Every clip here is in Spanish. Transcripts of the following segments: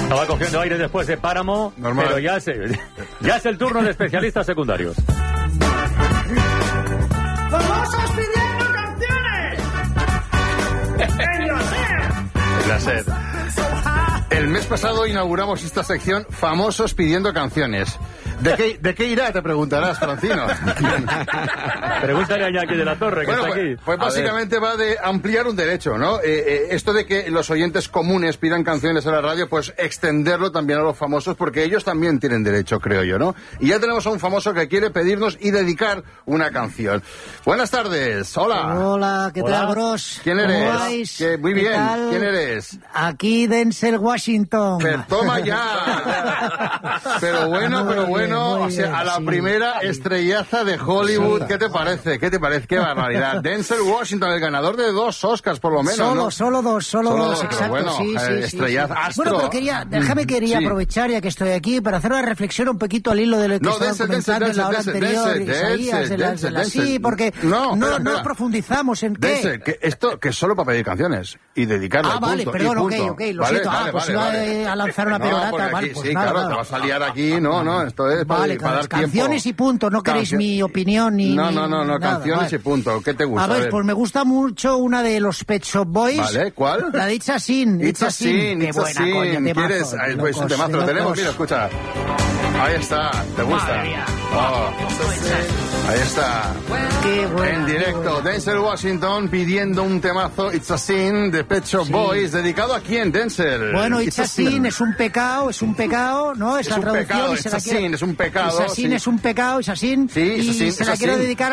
Estaba cogiendo aire después de Páramo, normal. Pero ya es el turno de especialistas secundarios. ¡Famosos pidiendo canciones! En la SER. El mes pasado inauguramos esta sección Famosos pidiendo canciones. ¿De qué irá? Te preguntarás, Francino. Pregúntale a Iñaki de la Torre, que Bueno, está aquí. pues básicamente va de ampliar un derecho, ¿no? Esto de que los oyentes comunes pidan canciones a la radio, pues extenderlo también a los famosos, porque ellos también tienen derecho, creo yo, ¿no? Y ya tenemos a un famoso que quiere pedirnos y dedicar una canción. Buenas tardes, hola. Hola, ¿qué Hola. tal, bros? ¿Quién ¿Cómo eres? vais? Muy ¿Qué bien, tal? ¿quién eres? Aquí Denzel Washington. Pero toma ya. Pero bueno, Muy o sea, bien, a la sí. primera estrellaza de Hollywood, ¿qué te parece? ¿Qué te parece? Qué barbaridad. Denzel Washington, el ganador de 2 Oscars por lo menos, ¿no? Solo dos, pero exacto, bueno, sí. estrellaza, astro. Bueno, pero quería Sí. aprovechar, ya que estoy aquí, para hacer una reflexión un poquito al hilo de lo que estaban comentando en la hora anterior, Isaías, de las sí, porque no profundizamos en qué. Denzel, que esto que es solo para pedir canciones y dedicarle al Vale, punto, perdón, y punto. ok, lo siento. Pues iba a lanzar una perorata, porque vale, aquí, pues sí, nada, claro, nada. te vas a liar aquí, no, esto es Vale, para dar tiempo. canciones y punto, no queréis mi opinión ni... No, nada, canciones vale. y punto. ¿Qué te gusta? A ver, pues me gusta mucho una de los Pet Shop Boys. Vale, ¿cuál? La de It's a Sin. It's a Sin, Qué It's a buena, Sin. coño, temazo, ¿Quieres? de Pues un locos, temazo, de lo tenemos, locos. mira, escucha. Ahí está, ¿te gusta? Madre mía. Oh, ahí está. Qué buena, En qué directo, buena. Denzel Washington pidiendo un temazo, It's a Sin, de Pet Shop Sí. Boys. ¿Dedicado a quién, Denzel? Bueno, It's a Sin es un pecado, ¿no? Es la un traducción. pecado, y se It's la a quiero- Sin, es un pecado, It's a Sin sí. es un pecado, It's a Sin. Sí, It's a Y Sin, se It's la a quiero Sin. dedicar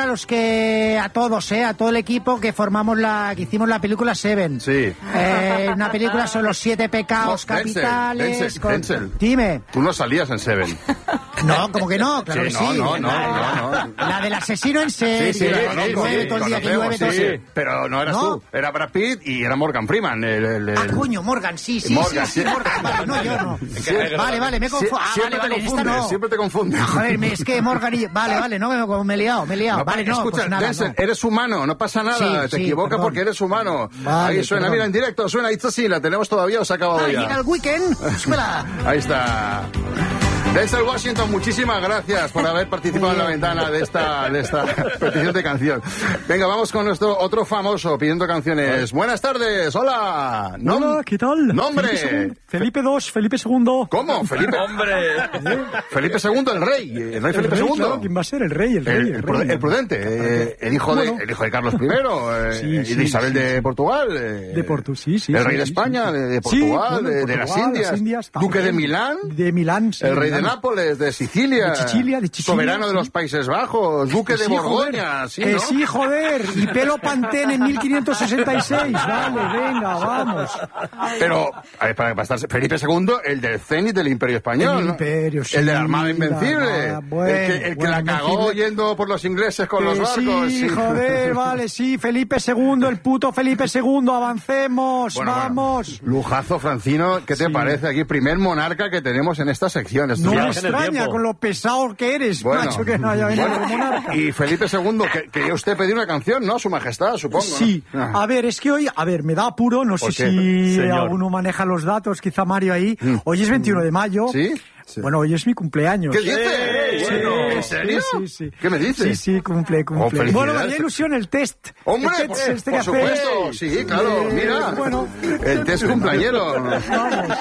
a todos, a todo el equipo que que hicimos la película Seven. Sí. Una película sobre los 7 pecados No, Denzel, capitales. Denzel. Dime. Tú no salías en Seven. No, como que no, claro Sí, que sí. no. La del asesino en serie, Sí, la de que llueve todo el día, que llueve todo el día. pero no eras ¿No? tú, era Brad Pitt y era Morgan Freeman. Coño, Morgan, sí, Morgan, sí, sí. Morgan, vale, no, yo no. Vale, me confundo. Siempre te confundes, siempre te confundes. Joder, es que Morgan y... Vale, no, me he liado. Vale, no, escucha, pues nada, Denzel, no. eres humano, no pasa nada, Sí, te sí, equivocas perdón. porque eres humano. Vale, Ahí suena, perdón. mira, en directo, suena It's a Sin, la tenemos todavía o se ha acabado ya. Llega el weekend, súbela. Ahí está. Denzel Washington, muchísimas gracias por haber participado en la ventana de esta petición de canción. Venga, vamos con nuestro otro famoso pidiendo canciones. Buenas tardes, hola. Hola, ¿qué tal? Nombre. Felipe II, Felipe II. ¿Cómo? Felipe. ¡Hombre! Felipe II, el rey. El rey Felipe II. Claro, ¿quién va a ser? El rey. El prudente, el hijo de Carlos I, Sí, y de Isabel sí, de Portugal. De Portugal, sí. El rey de España, de Portugal, bueno, de las Portugal, Indias. Duque de Milán. De Milán, sí. El rey de Milán. Nápoles, de Sicilia. De Sicilia, Soberano de los Países Bajos. Duque de Sí, Borgoña. joder, Sí, que ¿no? sí, joder. Y pelo Pantene en 1566. Vale, venga, vamos. Pero, a ver, para estar Felipe II, el del cenit del Imperio Español. El ¿no? Imperio, sí, El de la Armada la Invencible. Armada, bueno, el que la cagó Invencible. yendo por los ingleses con los barcos. Sí, joder, vale, sí. Felipe II, el puto Felipe II. Avancemos, Bueno, vamos. Lujazo, Francino, ¿qué te Sí. parece aquí? Primer monarca que tenemos en esta sección. No me Viaje en el extraña tiempo. con lo pesado que eres, Bueno, macho, que no haya venido como monarca. y Felipe II, que quería usted pedir una canción, ¿no? Su Majestad, supongo. Sí, ¿no? a ver, es que hoy, me da apuro, no sé ¿Por qué? si Señor. alguno maneja los datos, quizá Mario ahí. Hoy es 21 de mayo. ¿Sí? Sí. Bueno, hoy es mi cumpleaños. ¿Qué dices? Sí, Bueno, ¿en sí, serio? sí. ¿Qué me dices? Sí, cumple. felicidades. Bueno, me haría ilusión el test. Hombre, El test este que por supuesto, hace- sí, claro, mira. Bueno, El test cumpleañero. vamos.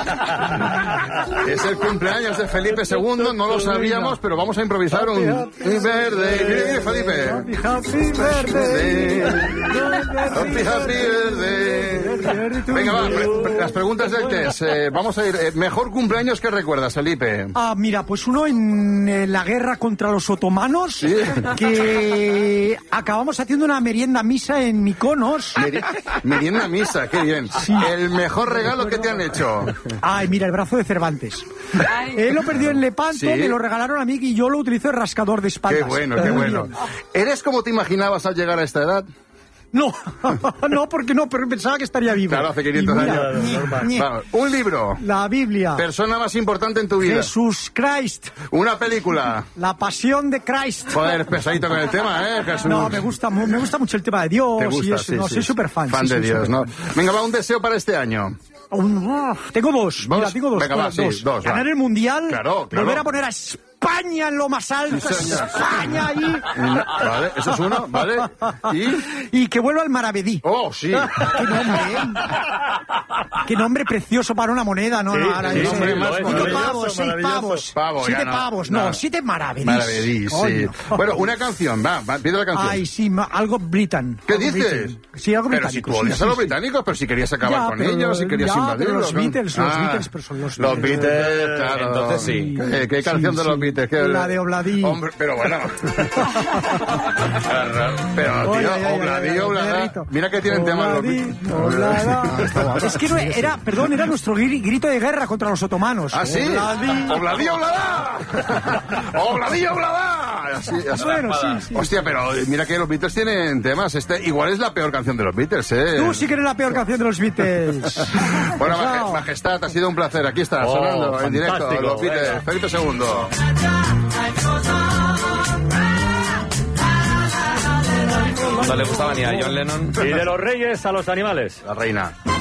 Es el cumpleaños de Felipe II, no lo sabíamos, pero vamos a improvisar un verde. Mire, Felipe. Happy birthday. Happy birthday. Venga, va, las preguntas del test. Vamos a ir. Mejor cumpleaños que recuerdas, Felipe. Ah, mira, pues uno en la guerra contra los otomanos, Sí. que acabamos haciendo una merienda misa en Mykonos. Merienda misa, qué bien. El mejor regalo que te han hecho. Ay, mira, el brazo de Cervantes. Él lo perdió en Lepanto, Sí. me lo regalaron a mí y yo lo utilizo de rascador de espaldas. Qué bueno, qué bueno. ¿Eres como te imaginabas al llegar a esta edad? No, no, porque no, pero pensaba que estaría vivo. Claro, hace 500 años. Vamos. Un libro. La Biblia. Persona más importante en tu vida. Jesús Christ. Una película. La Pasión de Christ. Joder, pesadito con el tema, Jesús. No, me gusta mucho el tema de Dios. ¿Te gusta? Y eso, no, soy súper fan. Fan de Dios, ¿no? Venga, va, un deseo para este año. Tengo dos. Mira, tengo dos. Venga, va, dos. Ganar el Mundial. Claro. Volver a poner a España en lo más alto. Sí, España ahí. Vale, eso es uno, ¿vale? Y que vuelva al Maravedí. Oh, sí. Qué nombre, Qué nombre precioso para una moneda, ¿no? Sí, Ahora sí, dice, pavos, 6 pavos. 7 pavos, no, 7 maravedís. Maravedís, sí. Bueno, una canción, va, pide la canción. Ay, sí, algo Britan. ¿Qué dices? Sí, algo pero británico. Si tú odias a los británicos, pero si querías acabar con ellos, si querías invadirlos. Los Beatles, pero son los Beatles, claro. Entonces sí. ¿Qué canción de los Beatles? La de Obladí. Hombre, pero bueno. Pero, tío, Obladí. Mira que tienen temas los Beatles. Es que no era, perdón, era nuestro grito de guerra contra los otomanos. ¿Ah, sí? Obladí, Obladá. Así. Bueno, sí. Hostia, pero mira que los Beatles tienen temas. Igual es la peor canción de los Beatles, Tú sí que eres la peor canción de los Beatles. Bueno, Majestad, ha sido un placer. Aquí está, sonando en directo los Beatles. Felipe II. No le gustaba ni a John Lennon. Y de los reyes a los animales. La reina.